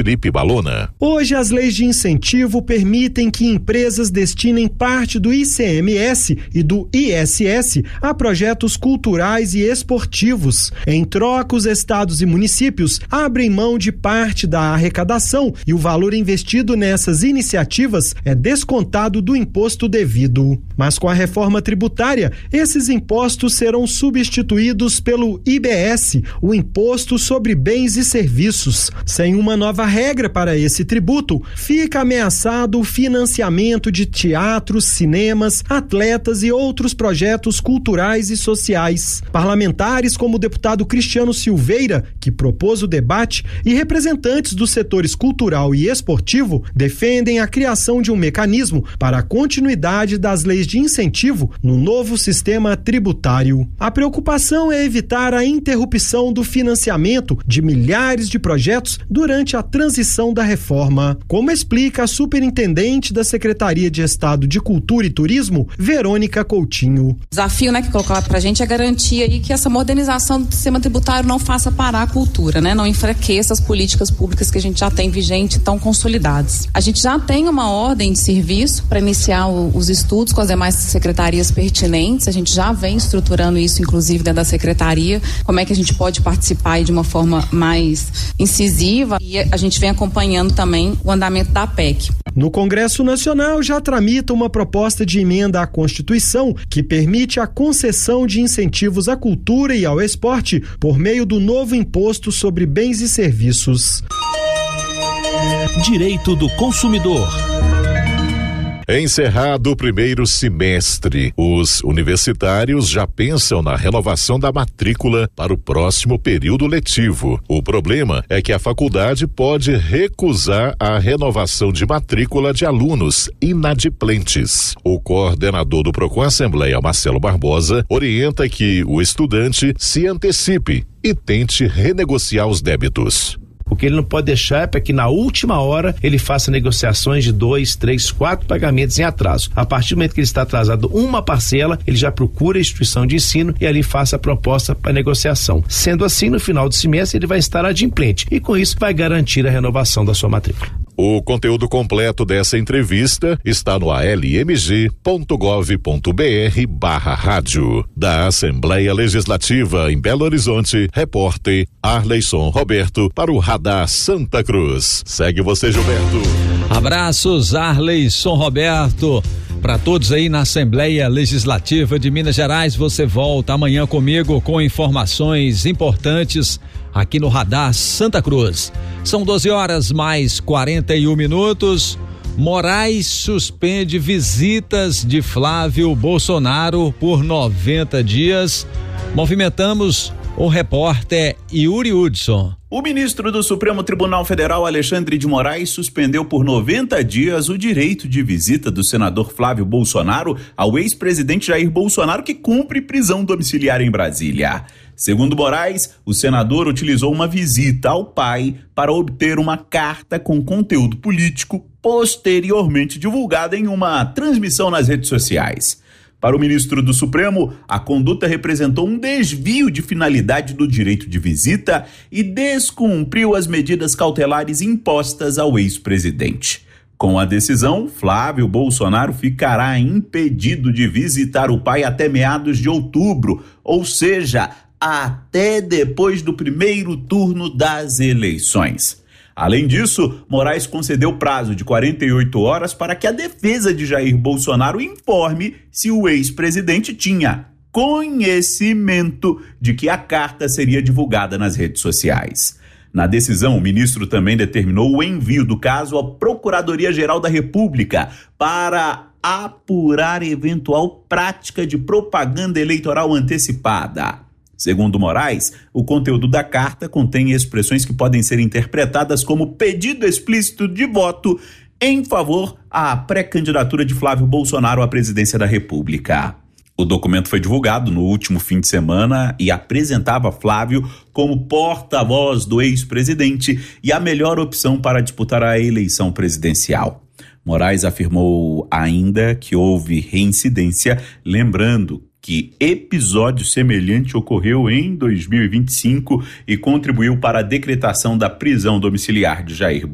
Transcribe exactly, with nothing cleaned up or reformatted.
Felipe Balona. Hoje as leis de incentivo permitem que empresas destinem parte do I C M S e do I S S a projetos culturais e esportivos. Em troca, os estados e municípios abrem mão de parte da arrecadação e o valor investido nessas iniciativas é descontado do imposto devido. Mas com a reforma tributária, esses impostos serão substituídos pelo I B S, o Imposto sobre Bens e Serviços. Sem uma nova regra para esse tributo, fica ameaçado o financiamento de teatros, cinemas, atletas e outros projetos culturais e sociais. Parlamentares como o deputado Cristiano Silveira, que propôs o debate, e representantes dos setores cultural e esportivo defendem a criação de um mecanismo para a continuidade das leis de incentivo no novo sistema tributário. A preocupação é evitar a interrupção do financiamento de milhares de projetos durante a transição da reforma, como explica a superintendente da Secretaria de Estado de Cultura e Turismo, Verônica Coutinho. O desafio, né, que colocar pra gente é garantir aí que essa modernização do sistema tributário não faça parar a cultura, né, não enfraqueça as políticas públicas que a gente já tem vigente, tão consolidadas. A gente já tem uma ordem de serviço para iniciar o, os estudos com as demais secretarias pertinentes, a gente já vem estruturando isso, inclusive, dentro da secretaria, como é que a gente pode participar aí de uma forma mais incisiva, e a gente vem acompanhando também o andamento da P E C. No Congresso Nacional já tramita uma proposta de emenda à Constituição que permite a concessão de incentivos à cultura e ao esporte por meio do novo imposto sobre bens e serviços. Direito do consumidor. Encerrado o primeiro semestre, os universitários já pensam na renovação da matrícula para o próximo período letivo. O problema é que a faculdade pode recusar a renovação de matrícula de alunos inadimplentes. O coordenador do Procon Assembleia, Marcelo Barbosa, orienta que o estudante se antecipe e tente renegociar os débitos. O que ele não pode deixar é para que na última hora ele faça negociações de dois, três, quatro pagamentos em atraso. A partir do momento que ele está atrasado uma parcela, ele já procura a instituição de ensino e ali faça a proposta para negociação. Sendo assim, no final do semestre ele vai estar adimplente e com isso vai garantir a renovação da sua matrícula. O conteúdo completo dessa entrevista está no almg ponto gov ponto br barra rádio. Da Assembleia Legislativa em Belo Horizonte, repórter Arleison Roberto para o Radar Santa Cruz. Segue você, Gilberto. Abraços, Arleison Roberto. Para todos aí na Assembleia Legislativa de Minas Gerais, você volta amanhã comigo com informações importantes aqui no Radar Santa Cruz. São doze horas mais quarenta e um minutos. Moraes suspende visitas de Flávio Bolsonaro por noventa dias. Movimentamos o repórter Yuri Hudson. O ministro do Supremo Tribunal Federal, Alexandre de Moraes, suspendeu por noventa dias o direito de visita do senador Flávio Bolsonaro ao ex-presidente Jair Bolsonaro, que cumpre prisão domiciliar em Brasília. Segundo Moraes, o senador utilizou uma visita ao pai para obter uma carta com conteúdo político, posteriormente divulgada em uma transmissão nas redes sociais. Para o ministro do Supremo, a conduta representou um desvio de finalidade do direito de visita e descumpriu as medidas cautelares impostas ao ex-presidente. Com a decisão, Flávio Bolsonaro ficará impedido de visitar o pai até meados de outubro, ou seja, até depois do primeiro turno das eleições. Além disso, Moraes concedeu prazo de quarenta e oito horas para que a defesa de Jair Bolsonaro informe se o ex-presidente tinha conhecimento de que a carta seria divulgada nas redes sociais. Na decisão, o ministro também determinou o envio do caso à Procuradoria-Geral da República para apurar eventual prática de propaganda eleitoral antecipada. Segundo Moraes, o conteúdo da carta contém expressões que podem ser interpretadas como pedido explícito de voto em favor à pré-candidatura de Flávio Bolsonaro à presidência da República. O documento foi divulgado no último fim de semana e apresentava Flávio como porta-voz do ex-presidente e a melhor opção para disputar a eleição presidencial. Moraes afirmou ainda que houve reincidência, lembrando que episódio semelhante ocorreu em dois mil e vinte e cinco e contribuiu para a decretação da prisão domiciliar de Jair Bolsonaro.